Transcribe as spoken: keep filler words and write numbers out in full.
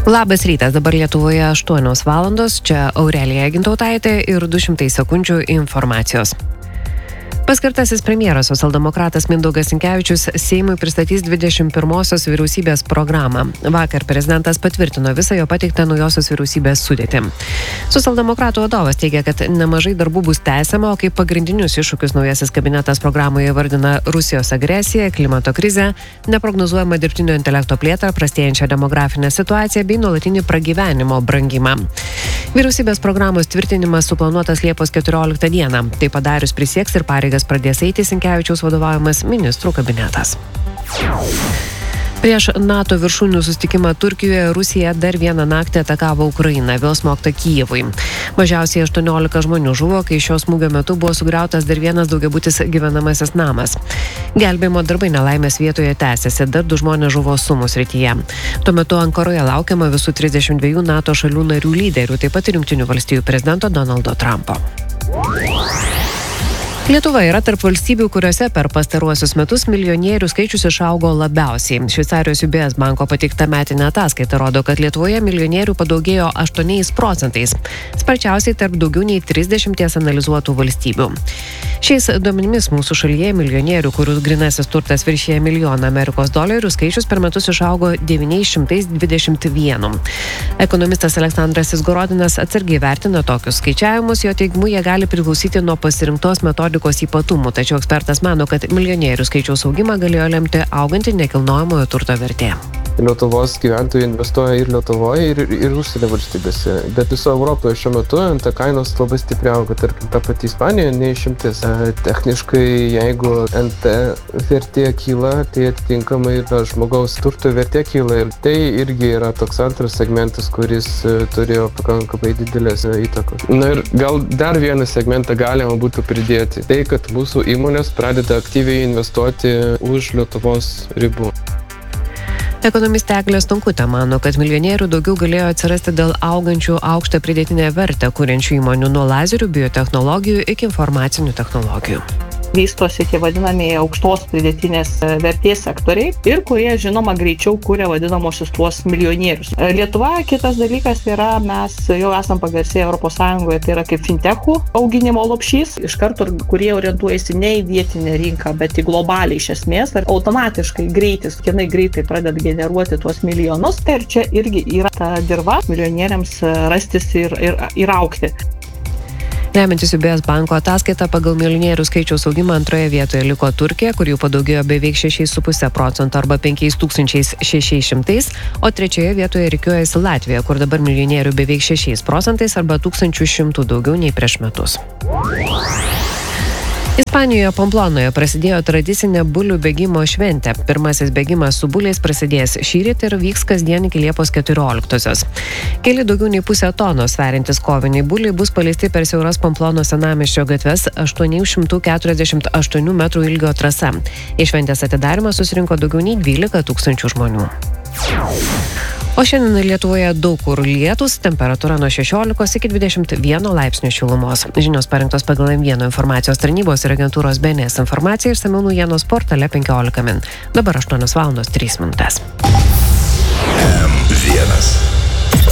Labas rytas, dabar Lietuvoje aštuonios valandos, čia Aurelija Gintautaitė ir du šimtai sekundžių informacijos. Paskirtasis premjeras socialdemokratas Mindaugas Sinkevičius Seimui pristatys dvidešimt pirmosios vyriausybės programą. Vakar prezidentas patvirtino visą jo pateiktą naujosios vyriausybės sudėtį. Socialdemokratų vadovas teigia, kad nemažai darbų bus tęsiama, o kaip pagrindinius iššūkius naujasis kabinetas programoje vardina Rusijos agresiją, klimato krizę, neprognozuojamą dirbtinio intelekto plėtrą, prastėjančią demografinę situaciją bei nuolatinį pragyvenimo brangimą. Vyriausybės programos tvirtinimas suplanuotas Liepos keturioliktą dieną. Tai padarius prisieks ir pareigas pradės eiti Sinkevičiaus vadovaujamas ministrų kabinetas. Prieš NATO viršūnių susitikimą Turkijoje Rusija dar vieną naktį atakavo Ukrainą, vėl smogta Kijevui. Mažiausiai aštuoniolika žmonių žuvo, kai šio smūgio metu buvo sugriautas dar vienas daugiabutis gyvenamasis namas. Gelbėjimo darbai nelaimės vietoje tęsiasi, dar du žmonės žuvo Sumų srityje. Tuo metu Ankaroje laukiama visų trisdešimt dviejų NATO šalių narių lyderių, taip pat ir Jungtinių valstijų prezidento Donaldo Trumpo. Lietuva yra tarp valstybių, kuriuose per pastaruosius metus milijonierių skaičius išaugo labiausiai. Šveicarijos U B S banko pateikta metinė ataskaita rodo, kad Lietuvoje milijonierių padaugėjo aštuoniais procentais, sparčiausiai tarp daugiau nei trisdešimties analizuotų valstybių. Šiais duomenimis mūsų šalyje milijonierių, kurių grynasis turtas viršija milijoną Amerikos dolerių, skaičius per metus išaugo devyniais šimtais dvidešimt vienu. Ekonomistas Aleksandras Izgorodinas atsargiai vertina tokius skaičiavimus, jo teigimu jie gali priklausyti nuo pasirinktos metodikos ypatumų, tačiau ekspertas mano, kad milijonierių skaičiaus augimą galėjo lemti auganti nekilnojamojo turto vertė. Lietuvos gyventojai investuoja ir Lietuvoje, ir, ir užsienio valstybėse. Bet viso Europoje šiuo metu N T kainos labai stipriai auga, tarkim, ta pati Ispanija neišimtis. Techniškai, jeigu N T vertė kyla, tai atitinkamai na, žmogaus turto vertė kyla. Ir tai irgi yra toks antras segmentas, kuris turėjo pakankamai didelės įtakos. Na ir gal dar vieną segmentą galima būtų pridėti. Tai, kad mūsų įmonės pradeda aktyviai investuoti už Lietuvos ribų. Ekonomistė Eglė Stonkutė mano, kad milijonierių daugiau galėjo atsirasti dėl augančių aukštą pridėtinę vertę kuriančių įmonių nuo lazerių, biotechnologijų iki informacinių technologijų. Vystosi tie vadinamieji aukštos pridėtinės vertės sektoriai ir kurie, žinoma, greičiau kuria vadinamosius tuos milijonierius. Lietuva, kitas dalykas yra, mes jau esam pagarsėję Europos Sąjungoje, tai yra kaip fintechų auginimo lopšys, iš karto, kurie orientuojasi ne į vietinę rinką, bet į globaliai iš esmės, ir automatiškai greitis, kinai greitai pradeda generuoti tuos milijonus, tai ir čia irgi yra ta dirva milijonieriams rastis ir, ir, ir augti. Remiantis U B S banko ataskaita, pagal milijonierių skaičiaus augimą antroje vietoje liko Turkija, kur jų padaugėjo beveik šešiais su puse procento arba penkiais tūkstančiais šešiais šimtais, o trečioje vietoje rikiuojasi Latvija, kur dabar milijonierių beveik šešiais procentais arba tūkstančių šimtų daugiau nei prieš metus. Ispanijoje Pamplonoje prasidėjo tradicinė bulių bėgimo šventė. Pirmasis bėgimas su buliais prasidės šįryt ir vyks kasdien iki Liepos keturioliktosios. Keli daugiau nei pusę tonos sveriantys koviniai buliai bus paleisti per siauras Pamplono senamiesčio gatves aštuonių šimtų keturiasdešimt aštuonių metrų ilgio trasa. Į šventės atidarymą susirinko daugiau nei dvylika tūkstančių žmonių. O šiandien Lietuvoje daug kur lietus, temperatūra nuo šešiolikos iki dvidešimt vieno laipsnių šilumos. Žinios parengtos pagal M vienas informacijos tarnybos ir agentūros B N S informaciją išsamiau naujienos portale penkiolika min. Dabar aštuonios valandos trys minutės. M vienas.